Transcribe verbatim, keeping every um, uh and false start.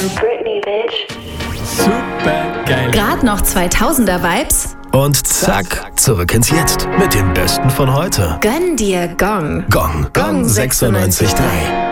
Britney, bitch. Super geil. Grad noch zweitausender Vibes? Und zack, zurück ins Jetzt mit dem Besten von heute. Gönn dir Gong. Gong, Gong sechsundneunzig Komma drei.